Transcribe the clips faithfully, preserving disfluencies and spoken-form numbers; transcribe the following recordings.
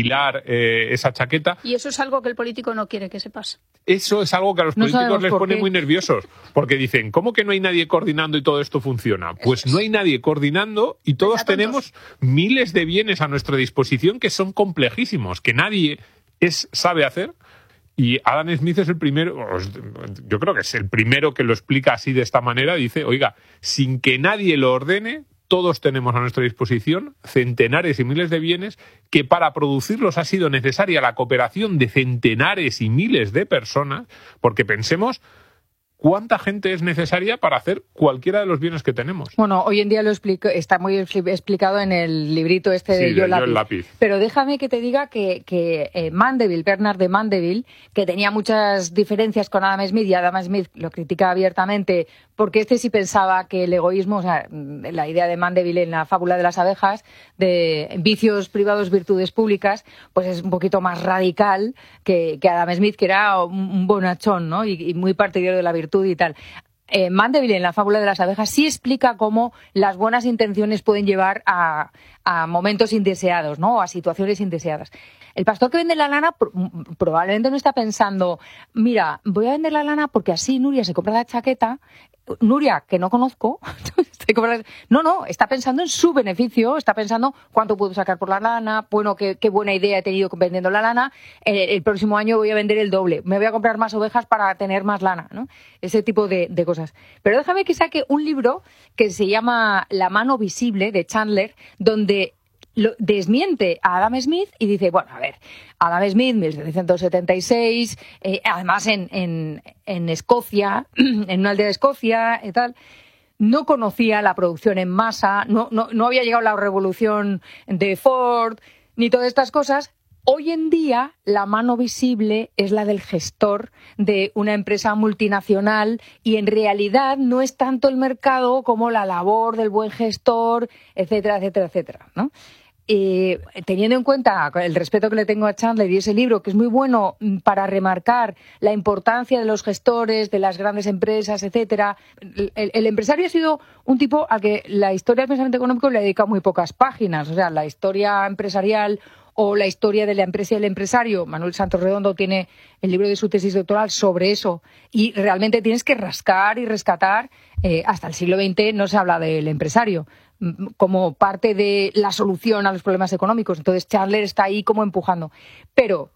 enfilar eh, esa chaqueta. Y eso es algo que el político no quiere que sepas. Eso es algo que a los No políticos les pone qué. muy nerviosos, porque dicen, ¿cómo que no hay nadie coordinando y todo esto funciona? Pues no hay nadie coordinando y todos tenemos miles de bienes a nuestra disposición que son complejísimos, que nadie es, sabe hacer. Y Adam Smith es el primero, yo creo que es el primero que lo explica así de esta manera. Dice, oiga, sin que nadie lo ordene, todos tenemos a nuestra disposición centenares y miles de bienes que para producirlos ha sido necesaria la cooperación de centenares y miles de personas, porque pensemos ¿cuánta gente es necesaria para hacer cualquiera de los bienes que tenemos? Bueno, hoy en día lo explico, está muy explicado en el librito este de, sí, Yo, de lápiz. Yo lápiz. Pero déjame que te diga que, que eh, Mandeville, Bernard de Mandeville, que tenía muchas diferencias con Adam Smith, y Adam Smith lo critica abiertamente, porque este sí pensaba que el egoísmo, o sea, la idea de Mandeville en la fábula de las abejas, de vicios privados, virtudes públicas, pues es un poquito más radical que, que Adam Smith, que era un, un bonachón, ¿no? Y, y muy partidario de la virtud y tal. Eh, Mandeville en la fábula de las abejas sí explica cómo las buenas intenciones pueden llevar a, a momentos indeseados, ¿no? O a situaciones indeseadas. El pastor que vende la lana probablemente no está pensando, mira, voy a vender la lana porque así Nuria se compra la chaqueta. Nuria, que no conozco, no, no, está pensando en su beneficio, está pensando cuánto puedo sacar por la lana, bueno, qué, qué buena idea he tenido vendiendo la lana, eh, el próximo año voy a vender el doble, me voy a comprar más ovejas para tener más lana, ¿no? Ese tipo de, de cosas. Pero déjame que saque un libro que se llama La mano visible, de Chandler, donde lo desmiente a Adam Smith y dice, bueno, a ver, Adam Smith, mil setecientos setenta y seis, eh, además en, en, en Escocia, en una aldea de Escocia y tal, no conocía la producción en masa, no, no, no había llegado la revolución de Ford, ni todas estas cosas. Hoy en día, la mano visible es la del gestor de una empresa multinacional y en realidad no es tanto el mercado como la labor del buen gestor, etcétera, etcétera, etcétera, ¿no? Eh, teniendo en cuenta el respeto que le tengo a Chandler y ese libro, que es muy bueno para remarcar la importancia de los gestores, de las grandes empresas, etcétera. El, el, el empresario ha sido un tipo al que la historia del pensamiento económico le ha dedicado muy pocas páginas. O sea, la historia empresarial o la historia de la empresa y el empresario. Manuel Santos Redondo tiene el libro de su tesis doctoral sobre eso. Y realmente tienes que rascar y rescatar. Eh, hasta el siglo veinte no se habla del empresario como parte de la solución a los problemas económicos. Entonces Chandler está ahí como empujando. Pero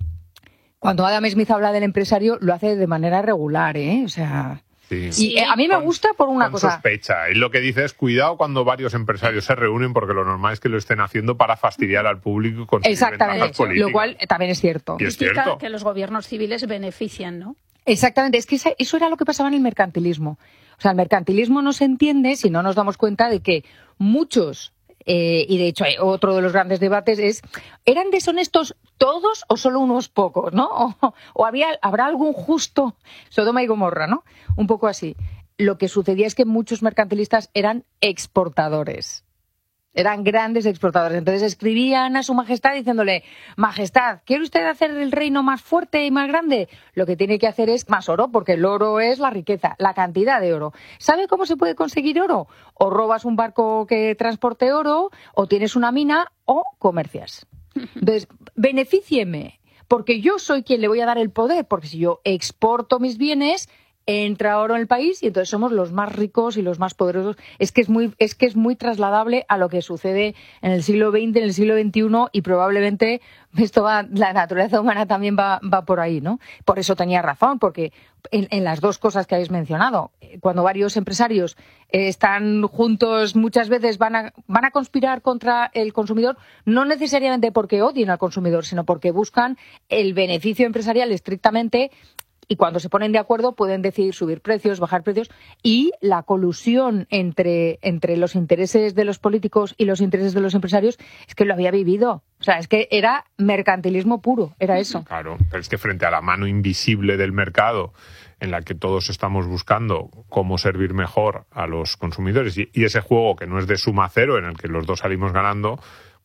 cuando Adam Smith habla del empresario, lo hace de manera regular, ¿eh? O sea... Sí. Y a mí me con, gusta por una con cosa. Sospecha. Y lo que dice es cuidado cuando varios empresarios se reúnen, porque lo normal es que lo estén haciendo para fastidiar al público y conseguir ventajas políticas. Lo cual también es cierto. Y es cierto. Que los gobiernos civiles benefician, ¿no? Exactamente. Es que eso era lo que pasaba en el mercantilismo. O sea, el mercantilismo no se entiende si no nos damos cuenta de que muchos... Eh, y de hecho otro de los grandes debates es, ¿eran deshonestos todos o solo unos pocos, ¿no? O, o había, habrá algún justo Sodoma y Gomorra, ¿no? Un poco así. Lo que sucedía es que muchos mercantilistas eran exportadores. Eran grandes exportadores. Entonces escribían a su majestad diciéndole, majestad, ¿quiere usted hacer el reino más fuerte y más grande? Lo que tiene que hacer es más oro, porque el oro es la riqueza, la cantidad de oro. ¿Sabe cómo se puede conseguir oro? O robas un barco que transporte oro, o tienes una mina, o comercias. Entonces, benefícieme, porque yo soy quien le voy a dar el poder, porque si yo exporto mis bienes... entra oro en el país y entonces somos los más ricos y los más poderosos. Es que es muy, es que es muy trasladable a lo que sucede en el siglo veinte, en el siglo veintiuno y probablemente esto va, la naturaleza humana también va, va por ahí, ¿no? Por eso tenía razón, porque en, en las dos cosas que habéis mencionado, cuando varios empresarios eh, están juntos, muchas veces van a, van a conspirar contra el consumidor, no necesariamente porque odien al consumidor, sino porque buscan el beneficio empresarial estrictamente. Y cuando se ponen de acuerdo pueden decidir subir precios, bajar precios. Y la colusión entre, entre los intereses de los políticos y los intereses de los empresarios es que lo había vivido. O sea, es que era mercantilismo puro, era eso. Claro, pero es que frente a la mano invisible del mercado, en la que todos estamos buscando cómo servir mejor a los consumidores, y, y ese juego que no es de suma cero, en el que los dos salimos ganando,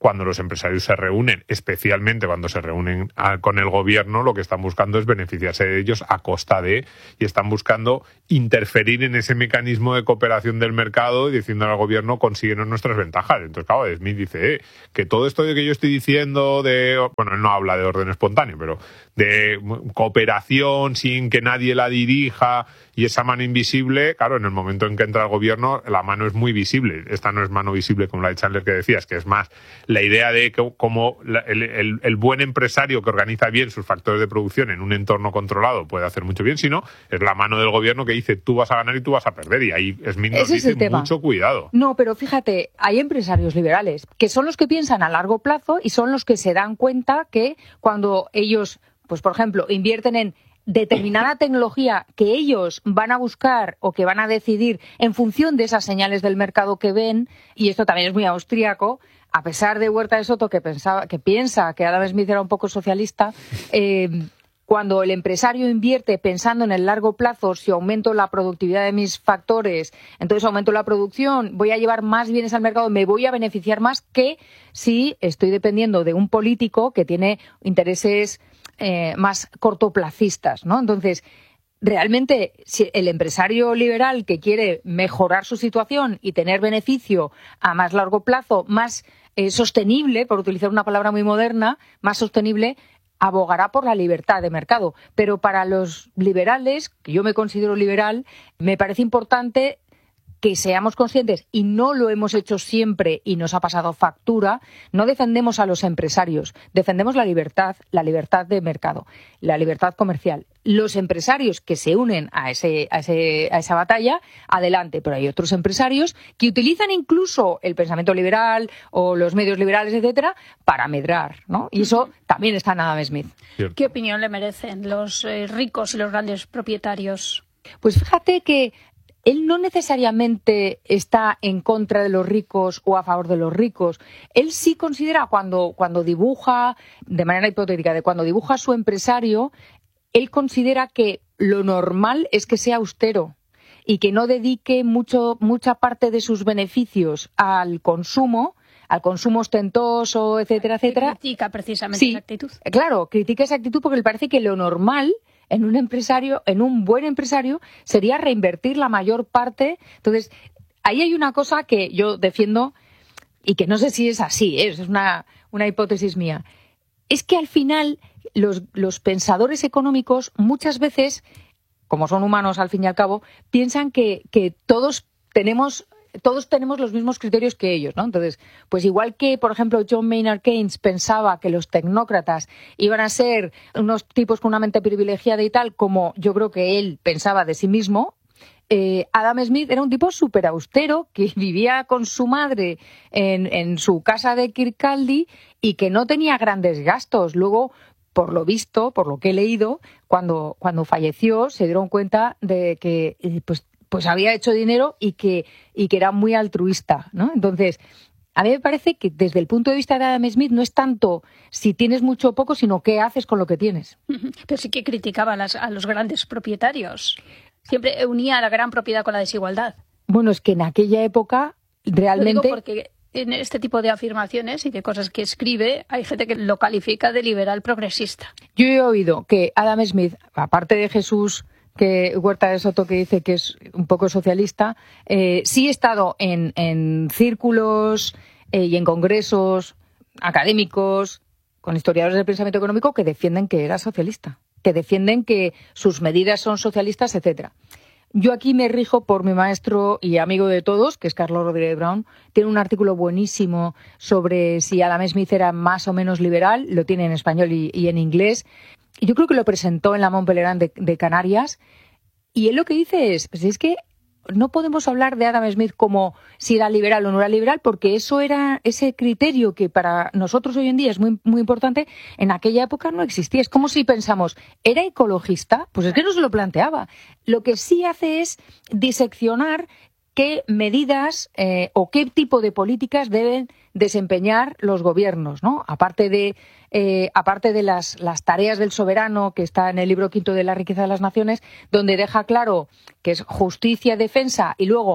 cuando los empresarios se reúnen, especialmente cuando se reúnen a, con el gobierno, lo que están buscando es beneficiarse de ellos a costa de, y están buscando interferir en ese mecanismo de cooperación del mercado y diciendo al gobierno, consíguenos nuestras ventajas. Entonces, claro, Smith dice, eh, que todo esto de que yo estoy diciendo de, bueno, él no habla de orden espontáneo, pero de cooperación sin que nadie la dirija y esa mano invisible, claro, en el momento en que entra el gobierno, la mano es muy visible. Esta no es mano visible como la de Chandler que decías, que es más la idea de que como el, el, el buen empresario que organiza bien sus factores de producción en un entorno controlado puede hacer mucho bien, sino es la mano del gobierno que dice tú vas a ganar y tú vas a perder, y ahí Smith nos Ese dice mucho cuidado. No, pero fíjate, hay empresarios liberales que son los que piensan a largo plazo y son los que se dan cuenta que cuando ellos, pues por ejemplo, invierten en determinada tecnología que ellos van a buscar o que van a decidir en función de esas señales del mercado que ven, y esto también es muy austríaco, a pesar de Huerta de Soto, que pensaba, que piensa que Adam Smith era un poco socialista, eh, cuando el empresario invierte pensando en el largo plazo, si aumento la productividad de mis factores, entonces aumento la producción, voy a llevar más bienes al mercado, me voy a beneficiar más que si estoy dependiendo de un político que tiene intereses eh, más cortoplacistas, ¿no? Entonces, realmente, si el empresario liberal que quiere mejorar su situación y tener beneficio a más largo plazo, más eh, sostenible, por utilizar una palabra muy moderna, más sostenible, abogará por la libertad de mercado. Pero para los liberales, que yo me considero liberal, me parece importante que seamos conscientes, y no lo hemos hecho siempre y nos ha pasado factura, no defendemos a los empresarios, defendemos la libertad, la libertad de mercado, la libertad comercial. Los empresarios que se unen a, ese, a, ese, a esa batalla, adelante, pero hay otros empresarios que utilizan incluso el pensamiento liberal o los medios liberales, etcétera, para medrar, ¿no? Y eso también está en Adam Smith. ¿Qué opinión le merecen los eh, ricos y los grandes propietarios? Pues fíjate que él no necesariamente está en contra de los ricos o a favor de los ricos. Él sí considera, cuando, cuando dibuja, de manera hipotética, de cuando dibuja a su empresario, él considera que lo normal es que sea austero y que no dedique mucho, mucha parte de sus beneficios al consumo, al consumo ostentoso, etcétera, etcétera. Critica precisamente sí, esa actitud. Claro, critica esa actitud porque le parece que lo normal en un empresario, en un buen empresario, sería reinvertir la mayor parte. Entonces, ahí hay una cosa que yo defiendo y que no sé si es así, ¿eh? Es una, una hipótesis mía. Es que al final los, los pensadores económicos muchas veces, como son humanos al fin y al cabo, piensan que, que todos tenemos... todos tenemos los mismos criterios que ellos, ¿no? Entonces, pues igual que, por ejemplo, John Maynard Keynes pensaba que los tecnócratas iban a ser unos tipos con una mente privilegiada y tal, como yo creo que él pensaba de sí mismo, eh, Adam Smith era un tipo súper austero que vivía con su madre en, en su casa de Kirkcaldy y que no tenía grandes gastos. Luego, por lo visto, por lo que he leído, cuando, cuando falleció se dieron cuenta de que, pues, pues había hecho dinero y que, y que era muy altruista, ¿no? Entonces, a mí me parece que desde el punto de vista de Adam Smith no es tanto si tienes mucho o poco, sino qué haces con lo que tienes. Pero sí que criticaba a, las, a los grandes propietarios. Siempre unía la gran propiedad con la desigualdad. Bueno, es que en aquella época realmente... Lo digo porque en este tipo de afirmaciones y de cosas que escribe, hay gente que lo califica de liberal progresista. Yo he oído que Adam Smith, aparte de Jesús... que Huerta de Soto, que dice que es un poco socialista, eh, sí he estado en, en círculos eh, y en congresos académicos con historiadores del pensamiento económico que defienden que era socialista, que defienden que sus medidas son socialistas, etcétera. Yo aquí me rijo por mi maestro y amigo de todos, que es Carlos Rodríguez Brown. Tiene un artículo buenísimo sobre si Adam Smith era más o menos liberal, lo tiene en español y, y en inglés. Yo creo que lo presentó en la Mont Pelerin de, de Canarias, y él lo que dice es, pues es que no podemos hablar de Adam Smith como si era liberal o no era liberal, porque eso era ese criterio que para nosotros hoy en día es muy, muy importante, en aquella época no existía. Es como si pensamos, ¿era ecologista? Pues es que no se lo planteaba. Lo que sí hace es diseccionar qué medidas eh, o qué tipo de políticas deben desempeñar los gobiernos, ¿no? Aparte de eh, aparte de las, las tareas del soberano, que está en el libro quinto de La riqueza de las naciones, donde deja claro que es justicia, defensa y luego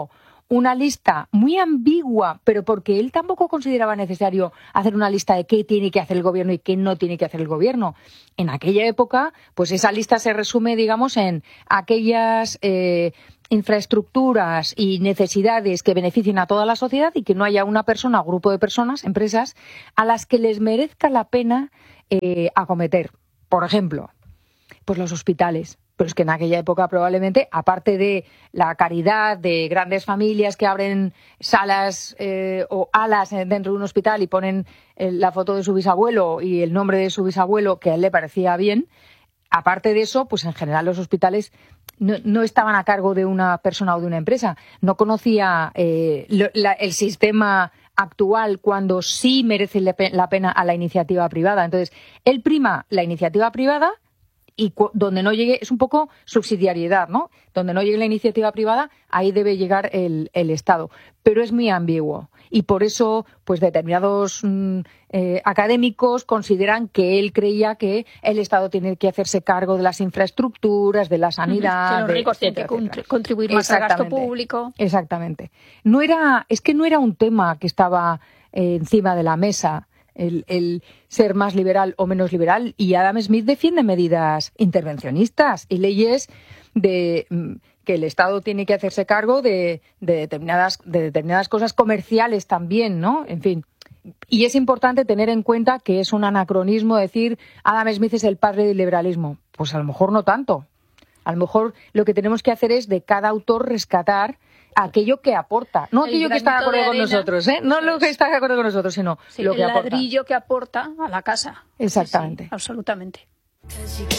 una lista muy ambigua, pero porque él tampoco consideraba necesario hacer una lista de qué tiene que hacer el gobierno y qué no tiene que hacer el gobierno. En aquella época, pues esa lista se resume, digamos, en aquellas eh, infraestructuras y necesidades que beneficien a toda la sociedad y que no haya una persona o grupo de personas, empresas, a las que les merezca la pena eh, acometer. Por ejemplo, pues los hospitales. Pero es que en aquella época probablemente, aparte de la caridad de grandes familias que abren salas eh, o alas dentro de un hospital y ponen eh, la foto de su bisabuelo y el nombre de su bisabuelo que a él le parecía bien, aparte de eso, pues en general los hospitales no, no estaban a cargo de una persona o de una empresa. No conocía eh, lo, la, el sistema actual cuando sí merece la pena a la iniciativa privada. Entonces, él prima la iniciativa privada y cu- donde no llegue, es un poco subsidiariedad, ¿no? Donde no llegue la iniciativa privada, ahí debe llegar el, el Estado. Pero es muy ambiguo. Y por eso, pues determinados mm, eh, académicos consideran que él creía que el Estado tiene que hacerse cargo de las infraestructuras, de la sanidad. Que los ricos tienen que contri- contribuir más al gasto público. Exactamente. No era, es que no era un tema que estaba eh, encima de la mesa. El, el ser más liberal o menos liberal, y Adam Smith defiende medidas intervencionistas y leyes de que el Estado tiene que hacerse cargo de, de determinadas de determinadas cosas comerciales también, ¿no? En fin. Y es importante tener en cuenta que es un anacronismo decir Adam Smith es el padre del liberalismo. Pues a lo mejor no tanto. A lo mejor lo que tenemos que hacer es de cada autor rescatar aquello que aporta, no el aquello que está de acuerdo de con nosotros, ¿eh? No lo que está de acuerdo con nosotros, sino sí, lo que el aporta. ladrillo que aporta a la casa. Exactamente. Sí, sí, absolutamente.